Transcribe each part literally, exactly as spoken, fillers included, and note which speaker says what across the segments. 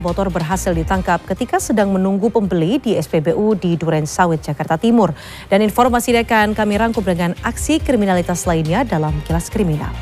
Speaker 1: Motor berhasil ditangkap ketika sedang menunggu pembeli di S P B U di Durensawit, Jakarta Timur. Dan informasi akan kami rangkum dengan aksi kriminalitas lainnya dalam Kilas Kriminal.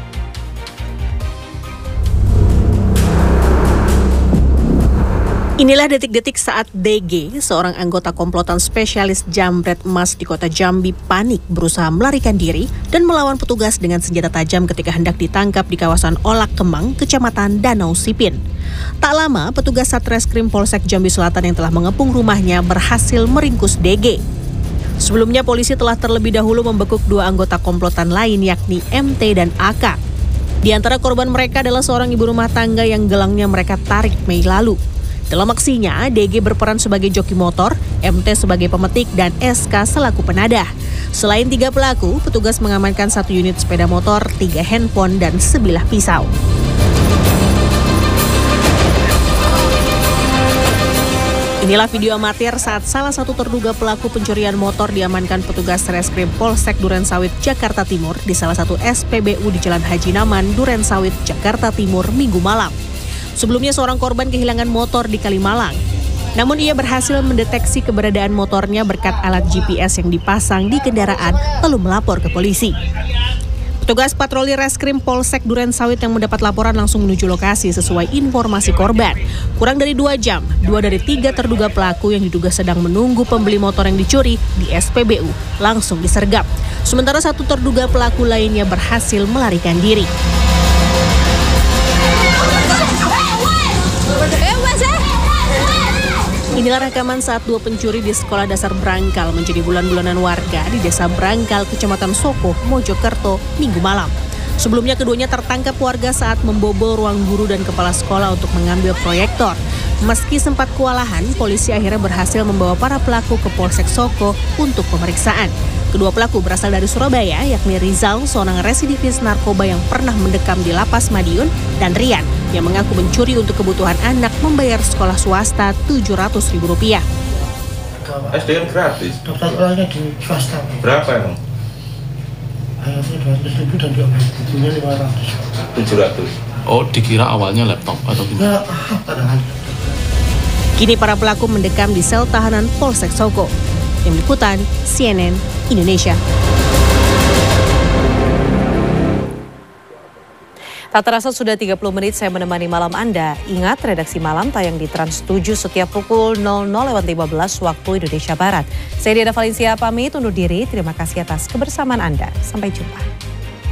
Speaker 2: Inilah detik-detik saat D G, seorang anggota komplotan spesialis jambret emas di kota Jambi, panik berusaha melarikan diri dan melawan petugas dengan senjata tajam ketika hendak ditangkap di kawasan Olak Kemang, Kecamatan Danau Sipin. Tak lama, petugas Satreskrim Polsek Jambi Selatan yang telah mengepung rumahnya berhasil meringkus D G. Sebelumnya, polisi telah terlebih dahulu membekuk dua anggota komplotan lain yakni M T dan A K. Di antara korban mereka adalah seorang ibu rumah tangga yang gelangnya mereka tarik Mei lalu. Dalam aksinya, D G berperan sebagai joki motor, M T sebagai pemetik, dan S K selaku penadah. Selain tiga pelaku, petugas mengamankan satu unit sepeda motor, tiga handphone, dan sebilah pisau. Inilah video amatir saat salah satu terduga pelaku pencurian motor diamankan petugas Reskrim Polsek Durensawit, Jakarta Timur di salah satu S P B U di Jalan Haji Naman, Durensawit, Jakarta Timur, Minggu malam. Sebelumnya seorang korban kehilangan motor di Kalimalang. Namun ia berhasil mendeteksi keberadaan motornya berkat alat G P S yang dipasang di kendaraan lalu melapor ke polisi. Petugas patroli Reskrim Polsek Durensawit yang mendapat laporan langsung menuju lokasi sesuai informasi korban. Kurang dari dua jam, dua dari tiga terduga pelaku yang diduga sedang menunggu pembeli motor yang dicuri di S P B U langsung disergap. Sementara satu terduga pelaku lainnya berhasil melarikan diri. Inilah rekaman saat dua pencuri di sekolah dasar Brangkal menjadi bulan-bulanan warga di desa Brangkal, Kecamatan Soko, Mojokerto, Minggu malam. Sebelumnya keduanya tertangkap warga saat membobol ruang guru dan kepala sekolah untuk mengambil proyektor. Meski sempat kewalahan, polisi akhirnya berhasil membawa para pelaku ke Polsek Soko untuk pemeriksaan. Kedua pelaku berasal dari Surabaya, yakni Rizal, seorang residivis narkoba yang pernah mendekam di Lapas Madiun, dan Rian, yang mengaku mencuri untuk kebutuhan anak membayar sekolah swasta tujuh ratus ribu rupiah.
Speaker 3: S D N gratis?
Speaker 4: Dokter orangnya di swasta.
Speaker 3: Berapa emang?
Speaker 4: Ayatnya dua ratus ribu dan dia butuhnya lima ratus.
Speaker 3: tujuh ratus?
Speaker 5: Oh, dikira awalnya laptop atau gimana?
Speaker 4: Ya, padahal.
Speaker 2: Kini para pelaku mendekam di sel tahanan Polsek Soko. Tim Liputan C N N Indonesia.
Speaker 1: Tak terasa sudah tiga puluh menit saya menemani malam Anda. Ingat, redaksi malam tayang di Trans tujuh setiap pukul nol nol lewat lima belas waktu Indonesia Barat. Saya Diana Valencia pamit undur diri. Terima kasih atas kebersamaan Anda. Sampai jumpa.